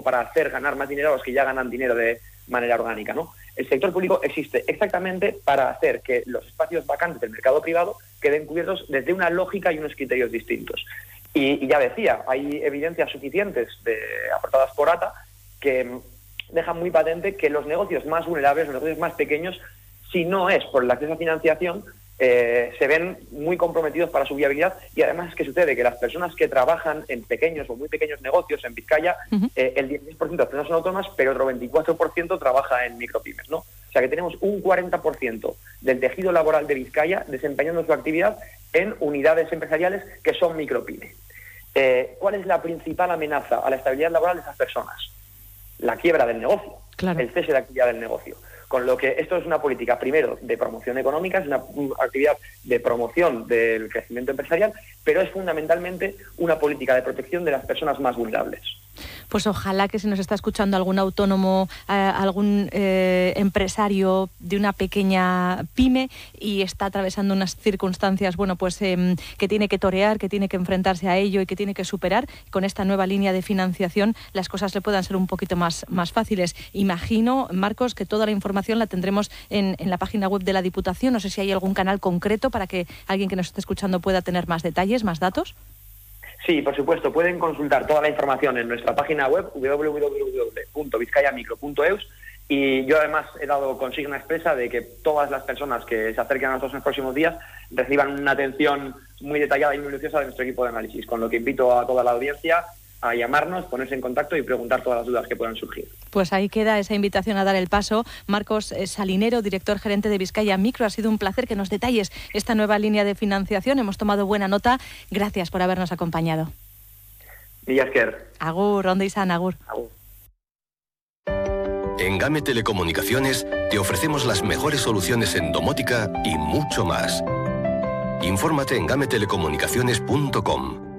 para hacer ganar más dinero a los que ya ganan dinero de manera orgánica, ¿no? El sector público existe exactamente para hacer que los espacios vacantes del mercado privado queden cubiertos desde una lógica y unos criterios distintos. Y ya decía, hay evidencias suficientes aportadas por ATA que dejan muy patente que los negocios más vulnerables, los negocios más pequeños, si no es por el acceso a financiación, se ven muy comprometidos para su viabilidad. Y además es que sucede que las personas que trabajan en pequeños o muy pequeños negocios en Vizcaya, el 16% de las personas son autónomas, pero otro 24% trabaja en micropymes, ¿no? O sea que tenemos un 40% del tejido laboral de Vizcaya desempeñando su actividad en unidades empresariales que son micropymes. ¿Cuál es la principal amenaza a la estabilidad laboral de esas personas? La quiebra del negocio, claro. El cese de actividad del negocio. Con lo que esto es una política, primero, de promoción económica, es una actividad de promoción del crecimiento empresarial, pero es fundamentalmente una política de protección de las personas más vulnerables. Pues ojalá que si nos está escuchando algún autónomo, algún empresario de una pequeña pyme y está atravesando unas circunstancias, bueno, pues que tiene que torear, que tiene que enfrentarse a ello y que tiene que superar, con esta nueva línea de financiación las cosas le puedan ser un poquito más fáciles. Imagino, Marcos, que toda la información la tendremos en la página web de la Diputación. No sé si hay algún canal concreto para que alguien que nos esté escuchando pueda tener más detalles, más datos. Sí, por supuesto, pueden consultar toda la información en nuestra página web www.vizcayamicro.eus, y yo además he dado consigna expresa de que todas las personas que se acerquen a nosotros en los próximos días reciban una atención muy detallada y minuciosa de nuestro equipo de análisis, con lo que invito a toda la audiencia a llamarnos, ponerse en contacto y preguntar todas las dudas que puedan surgir. Pues ahí queda esa invitación a dar el paso. Marcos Salinero, director gerente de Vizcaya Micro, ha sido un placer que nos detalles esta nueva línea de financiación. Hemos tomado buena nota. Gracias por habernos acompañado. Mila esker. Agur, ondo izan, agur. Agur. En GAME Telecomunicaciones te ofrecemos las mejores soluciones en domótica y mucho más. Infórmate en gametelecomunicaciones.com.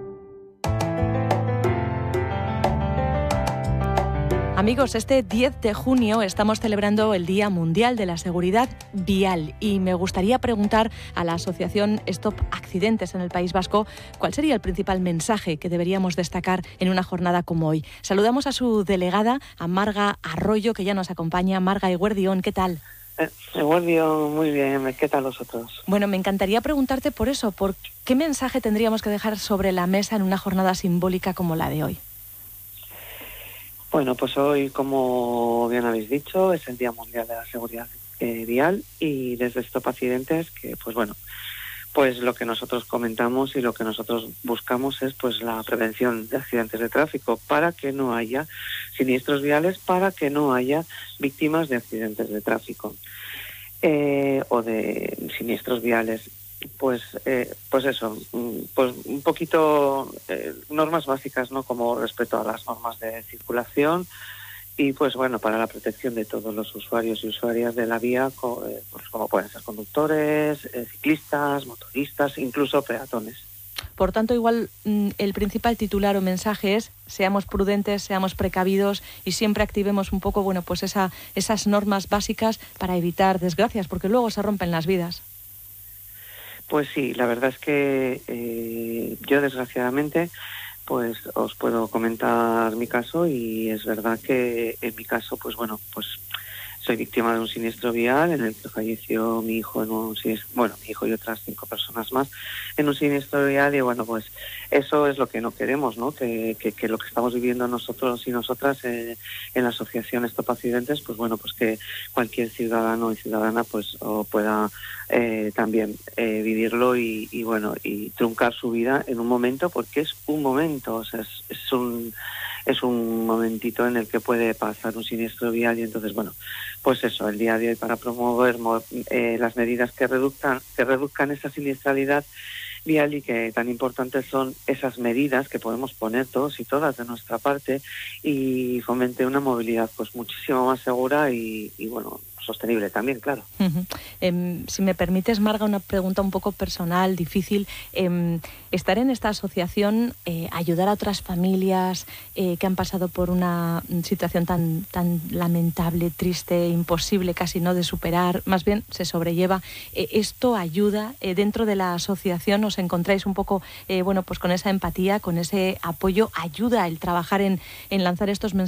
Amigos, este 10 de junio estamos celebrando el Día Mundial de la Seguridad Vial y me gustaría preguntar a la asociación Stop Accidentes en el País Vasco cuál sería el principal mensaje que deberíamos destacar en una jornada como hoy. Saludamos a su delegada, a Marga Arroyo, que ya nos acompaña. Marga, eguerdión, ¿qué tal? Eguerdión, muy bien, ¿qué tal vosotros? Bueno, me encantaría preguntarte por eso, ¿por qué mensaje tendríamos que dejar sobre la mesa en una jornada simbólica como la de hoy? Bueno, pues hoy, como bien habéis dicho, es el Día Mundial de la Seguridad Vial, y desde Stop Accidentes, que pues bueno, pues lo que nosotros comentamos y lo que nosotros buscamos es pues la prevención de accidentes de tráfico para que no haya siniestros viales, para que no haya víctimas de accidentes de tráfico o de siniestros viales. Pues eso, pues un poquito normas básicas, ¿no? Como respeto a las normas de circulación y pues bueno, para la protección de todos los usuarios y usuarias de la vía, pues como pueden ser conductores, ciclistas, motoristas, incluso peatones. Por tanto, igual el principal titular o mensaje es: seamos prudentes, seamos precavidos y siempre activemos un poco, bueno, pues esas normas básicas para evitar desgracias, porque luego se rompen las vidas. Pues sí, la verdad es que yo desgraciadamente pues os puedo comentar mi caso, y es verdad que en mi caso pues bueno, pues soy víctima de un siniestro vial en el que falleció mi hijo en un siniestro, bueno, mi hijo y otras 5 personas más en un siniestro vial, y bueno, pues eso es lo que no queremos, ¿no? Que lo que estamos viviendo nosotros y nosotras en la asociación Stop Accidentes, pues bueno, pues que cualquier ciudadano y ciudadana pues pueda también vivirlo y bueno, y truncar su vida en un momento, porque es un momento, o sea, es un momentito en el que puede pasar un siniestro vial, y entonces, bueno, pues eso, el día de hoy para promover las medidas que reduzcan esa siniestralidad vial, y que tan importantes son esas medidas que podemos poner todos y todas de nuestra parte, y fomente una movilidad pues muchísimo más segura y bueno, sostenible también, claro. Si me permites, Marga, una pregunta un poco personal, difícil. Estar en esta asociación, ayudar a otras familias que han pasado por una situación tan lamentable, triste, imposible casi, ¿no?, de superar, más bien se sobrelleva. ¿Esto ayuda? ¿Dentro de la asociación os encontráis un poco, bueno, pues con esa empatía, con ese apoyo? ¿Ayuda el trabajar en lanzar estos mensajes